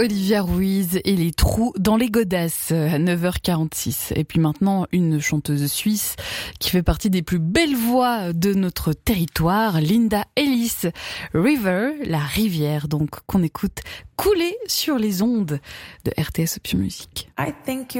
Olivia Ruiz et les trous dans les godasses à 9h46. Et puis maintenant, une chanteuse suisse qui fait partie des plus belles voix de notre territoire, Linda Ellis. River, la rivière, donc, qu'on écoute couler sur les ondes de RTS Pure Musique. I think